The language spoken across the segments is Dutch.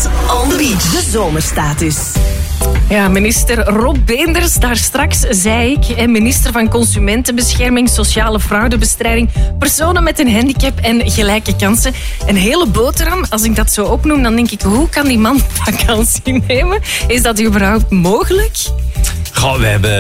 on the beach. De zomerstatus. Ja, minister Rob Beenders, daar straks zei ik, en minister van Consumentenbescherming, Sociale Fraudebestrijding, personen met een handicap en gelijke kansen. Een hele boterham, als ik dat zo opnoem, dan denk ik, hoe kan die man vakantie nemen? Is dat überhaupt mogelijk? Goh,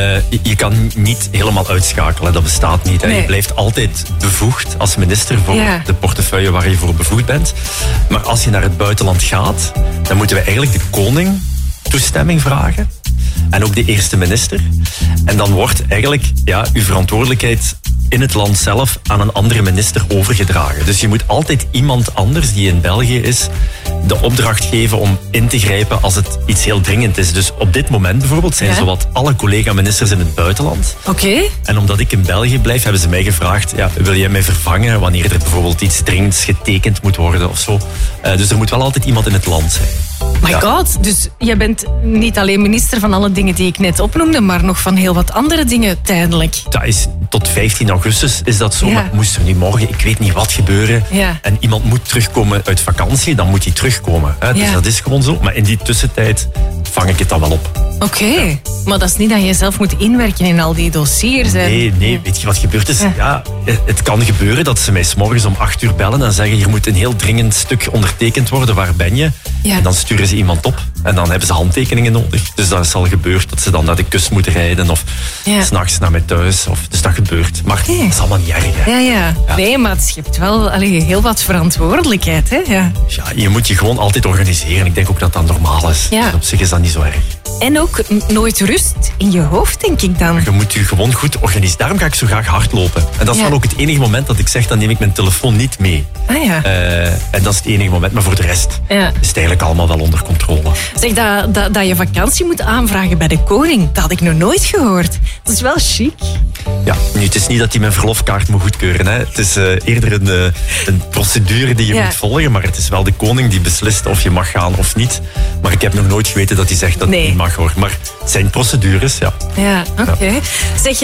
je kan niet helemaal uitschakelen, dat bestaat niet. Nee. Je blijft altijd bevoegd als minister voor de portefeuille waar je voor bevoegd bent. Maar als je naar het buitenland gaat, dan moeten we eigenlijk de koning toestemming vragen. En ook de eerste minister. En dan wordt eigenlijk uw verantwoordelijkheid in het land zelf aan een andere minister overgedragen. Dus je moet altijd iemand anders die in België is de opdracht geven om in te grijpen als het iets heel dringend is. Dus op dit moment bijvoorbeeld zijn zowat alle collega-ministers in het buitenland. Oké. En omdat ik in België blijf, hebben ze mij gevraagd, wil jij mij vervangen wanneer er bijvoorbeeld iets dringends getekend moet worden of zo. Dus er moet wel altijd iemand in het land zijn. My god, dus jij bent niet alleen minister van alle dingen die ik net opnoemde, maar nog van heel wat andere dingen tijdelijk. Dat is tot 15 augustus is dat zo, maar moest er nu morgen, ik weet niet wat gebeuren, en iemand moet terugkomen uit vakantie, dan moet hij terugkomen. Hè? Dus dat is gewoon zo. Maar in die tussentijd vang ik het dan wel op. Oké, maar dat is niet dat je zelf moet inwerken in al die dossiers. Nee, weet je wat gebeurd is? Ja, het kan gebeuren dat ze mij 's morgens om 8 uur bellen en zeggen, hier moet een heel dringend stuk ondertekend worden, waar ben je? Ja. En dan sturen ze iemand op en dan hebben ze handtekeningen nodig. Dus dat is al gebeurd, dat ze dan naar de kust moeten rijden of 's nachts naar mij thuis. Dus dat gebeurt. Maar dat is allemaal niet erg. Hè? Ja. Nee, maar je hebt wel heel wat verantwoordelijkheid. Hè? Ja, je moet je gewoon altijd organiseren. Ik denk ook dat dat normaal is. Ja. Dus op zich is dat niet zo erg. En ook nooit rust in je hoofd, denk ik dan. Je moet je gewoon goed organiseren. Daarom ga ik zo graag hardlopen. En dat is wel ook het enige moment dat ik zeg, dan neem ik mijn telefoon niet mee. En dat is het enige moment. Maar voor de rest is het eigenlijk allemaal wel onder controle. Zeg, dat je vakantie moet aanvragen bij de koning, dat had ik nog nooit gehoord. Dat is wel chic. Ja, nu, het is niet dat hij mijn verlofkaart moet goedkeuren. Hè. Het is eerder een procedure die je moet volgen. Maar het is wel de koning die beslist of je mag gaan of niet. Maar ik heb nog nooit geweten dat hij zegt dat het niet mag hoor. Maar het zijn procedures, Ja, oké. Zeg,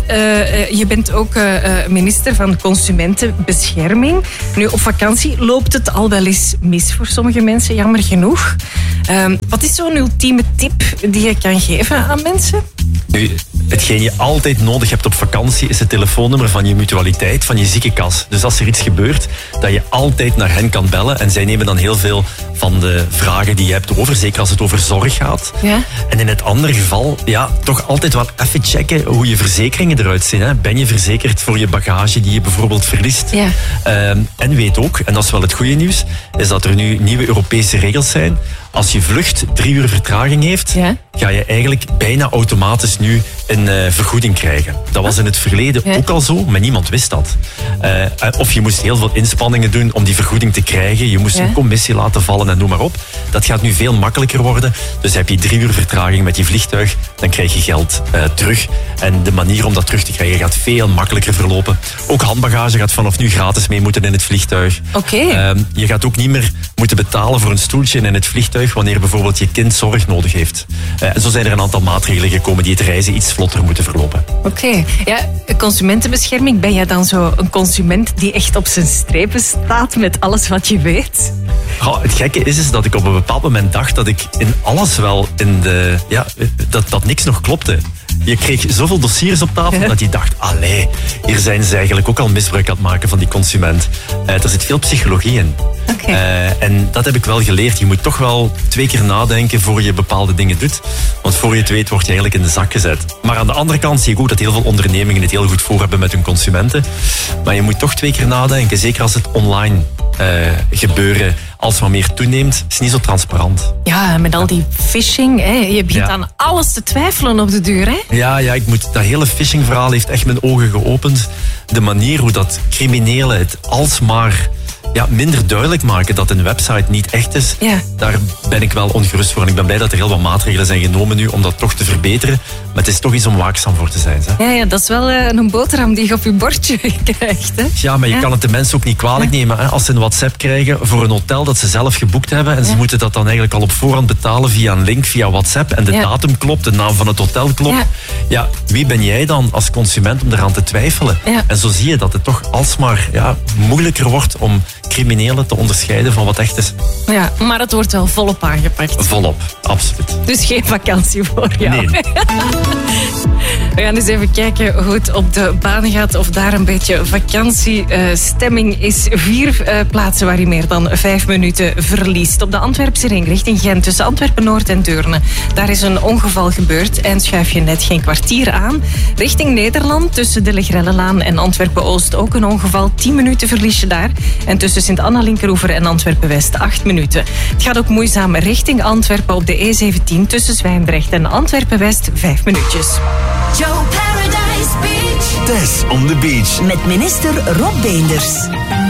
je bent ook minister van Consumentenbescherming. Nu, op vakantie loopt het al wel eens mis voor sommige mensen, jammer genoeg. Wat is zo'n ultieme tip die je kan geven aan mensen? Nu, hetgeen je altijd nodig hebt op vakantie is het telefoonnummer van je mutualiteit, van je ziekenkas. Dus als er iets gebeurt, dat je altijd naar hen kan bellen. En zij nemen dan heel veel van de vragen die je hebt over, zeker als het over zorg gaat. Ja. En in het andere geval, toch altijd wel even checken hoe je verzekeringen eruit zien. Hè. Ben je verzekerd voor je bagage die je bijvoorbeeld verliest? Ja. En weet ook, en dat is wel het goede nieuws, is dat er nu nieuwe Europese regels zijn. Als je vlucht 3 uur vertraging heeft, ga je eigenlijk bijna automatisch nu een vergoeding krijgen. Dat was in het verleden ook al zo, maar niemand wist dat. Of je moest heel veel inspanningen doen om die vergoeding te krijgen. Je moest een commissie laten vallen en noem maar op. Dat gaat nu veel makkelijker worden. Dus heb je 3 uur vertraging met je vliegtuig, dan krijg je geld terug. En de manier om dat terug te krijgen gaat veel makkelijker verlopen. Ook handbagage gaat vanaf nu gratis mee moeten in het vliegtuig. Je gaat ook niet meer moeten betalen voor een stoeltje in het vliegtuig wanneer bijvoorbeeld je kind zorg nodig heeft. En zo zijn er een aantal maatregelen gekomen die het reizen iets vlotter moeten verlopen. Oké. Ja, consumentenbescherming, ben jij dan zo een consument die echt op zijn strepen staat met alles wat je weet? Het gekke is dat ik op een bepaald moment dacht dat ik in alles wel dat niks nog klopte. Je kreeg zoveel dossiers op tafel dat je dacht, allee, hier zijn ze eigenlijk ook al misbruik aan het maken van die consument. Er zit veel psychologie in. En dat heb ik wel geleerd. Je moet toch wel 2 keer nadenken voor je bepaalde dingen doet. Want voor je het weet word je eigenlijk in de zak gezet. Maar aan de andere kant zie ik ook dat heel veel ondernemingen het heel goed voor hebben met hun consumenten. Maar je moet toch 2 keer nadenken, zeker als het online gebeuren alsmaar meer toeneemt, is niet zo transparant. Ja, met al die phishing, je begint aan alles te twijfelen op de duur. Hè? Ja, dat hele phishing-verhaal heeft echt mijn ogen geopend. De manier hoe dat criminelen het alsmaar minder duidelijk maken dat een website niet echt is, daar ben ik wel ongerust voor. En ik ben blij dat er heel wat maatregelen zijn genomen nu om dat toch te verbeteren. Maar het is toch iets om waakzaam voor te zijn. Hè? Ja, dat is wel een boterham die je op je bordje krijgt. Hè? Ja, maar je kan het de mensen ook niet kwalijk nemen. Hè? Als ze een WhatsApp krijgen voor een hotel dat ze zelf geboekt hebben en ze moeten dat dan eigenlijk al op voorhand betalen via een link, via WhatsApp en de datum klopt, de naam van het hotel klopt. Ja, wie ben jij dan als consument om eraan te twijfelen? En zo zie je dat het toch alsmaar moeilijker wordt om criminelen te onderscheiden van wat echt is. Ja, maar het wordt wel volop aangepakt. Volop, absoluut. Dus geen vakantie voor jou. Nee. We gaan eens even kijken hoe het op de baan gaat. Of daar een beetje vakantiestemming is. 4 plaatsen waar je meer dan 5 minuten verliest. Op de Antwerpse ring richting Gent tussen Antwerpen-Noord en Deurne. Daar is een ongeval gebeurd en schuif je net geen kwartier aan. Richting Nederland tussen de Legrellelaan en Antwerpen-Oost ook een ongeval. 10 minuten verlies je daar. En tussen Sint-Anna-Linkeroever en Antwerpen-West 8 minuten. Het gaat ook moeizaam richting Antwerpen op de E17 tussen Zwijndrecht en Antwerpen-West 5 minuutjes. Joe Paradise Beach. Tess on the beach. Met minister Rob Beenders.